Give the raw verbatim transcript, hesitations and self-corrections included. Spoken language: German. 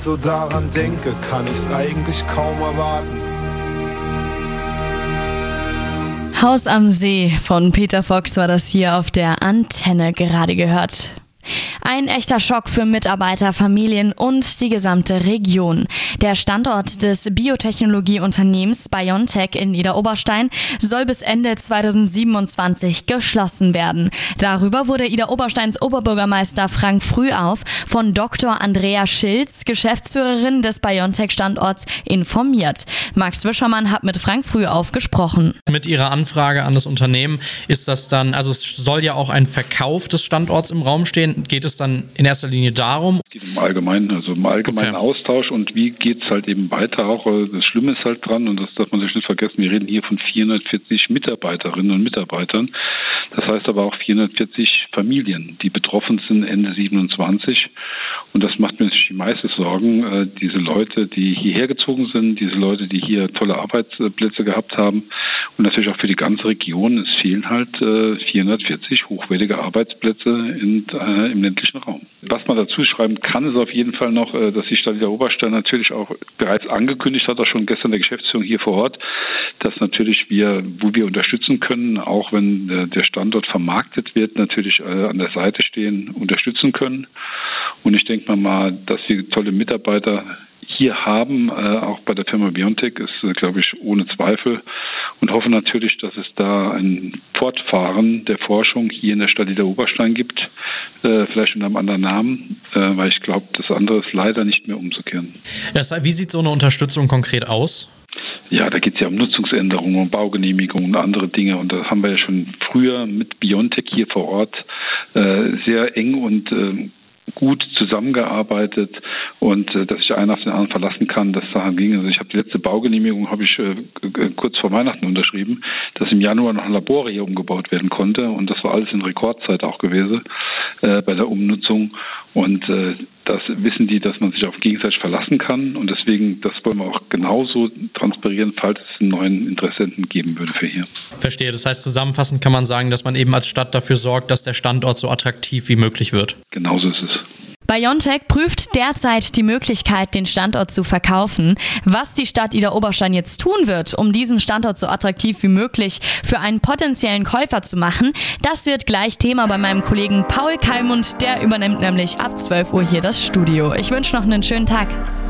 So daran denke, kann ich's eigentlich kaum erwarten. Haus am See von Peter Fox war das hier auf der Antenne gerade gehört. Ein echter Schock für Mitarbeiter, Familien und die gesamte Region. Der Standort des Biotechnologieunternehmens BioNTech in Idar-Oberstein soll bis Ende zweitausendsiebenundzwanzig geschlossen werden. Darüber wurde Idar-Obersteins Oberbürgermeister Frank Frühauf von Doktor Andrea Schilz, Geschäftsführerin des BioNTech-Standorts, informiert. Max Wischermann hat mit Frank Frühauf gesprochen. Mit Ihrer Anfrage an das Unternehmen ist das dann, also es soll ja auch ein Verkauf des Standorts im Raum stehen. Geht es dann in erster Linie darum? Es geht im Allgemeinen, also im allgemeinen okay. Austausch und wie geht es halt eben weiter auch. Das Schlimme ist halt dran und das darf man sich nicht vergessen, wir reden hier von vierhundertvierzig Mitarbeiterinnen und Mitarbeitern. Das heißt aber auch vierhundertvierzig Familien, die betroffen sind Ende siebenundzwanzig. Und das macht mir natürlich die meiste Sorgen. Äh, diese Leute, die hierher gezogen sind, diese Leute, die hier tolle Arbeitsplätze gehabt haben und natürlich auch für die ganze Region. Es fehlen halt äh, vierhundertvierzig hochwertige Arbeitsplätze in, äh, im ländlichen Raum. Was man dazu schreiben kann, ist auf jeden Fall noch, äh, dass die Stadt Idar-Oberstein natürlich auch bereits angekündigt hat, auch schon gestern der Geschäftsführung hier vor Ort, dass natürlich wir, wo wir unterstützen können, auch wenn äh, der Standort vermarktet wird, natürlich äh, an der Seite stehen, unterstützen können. Und ich denke mal, dass wir tolle Mitarbeiter hier haben, äh, auch bei der Firma BioNTech, ist, äh, glaube ich, ohne Zweifel. Und hoffe natürlich, dass es da ein Fortfahren der Forschung hier in der Stadt Idar-Oberstein gibt, äh, vielleicht unter einem anderen Namen, äh, weil ich glaube, das andere ist leider nicht mehr umzukehren. Das, wie sieht so eine Unterstützung konkret aus? Ja, da geht es ja um Nutzungsänderungen, um Baugenehmigungen und andere Dinge. Und da haben wir ja schon früher mit BioNTech hier vor Ort äh, sehr eng und äh, gut zusammengearbeitet und äh, dass sich einer auf den anderen verlassen kann, das daran ging. Also ich habe die letzte Baugenehmigung habe ich äh, kurz vor Weihnachten unterschrieben, dass im Januar noch ein Labor hier umgebaut werden konnte und das war alles in Rekordzeit auch gewesen äh, bei der Umnutzung und äh, das wissen die, dass man sich auf gegenseitig verlassen kann und deswegen, das wollen wir auch genauso transpirieren, falls es einen neuen Interessenten geben würde für hier. Verstehe, das heißt zusammenfassend kann man sagen, dass man eben als Stadt dafür sorgt, dass der Standort so attraktiv wie möglich wird. Genauso ist es. BioNTech prüft derzeit die Möglichkeit, den Standort zu verkaufen. Was die Stadt Idar-Oberstein jetzt tun wird, um diesen Standort so attraktiv wie möglich für einen potenziellen Käufer zu machen, das wird gleich Thema bei meinem Kollegen Paul Kalmund. Der übernimmt nämlich ab zwölf Uhr hier das Studio. Ich wünsche noch einen schönen Tag.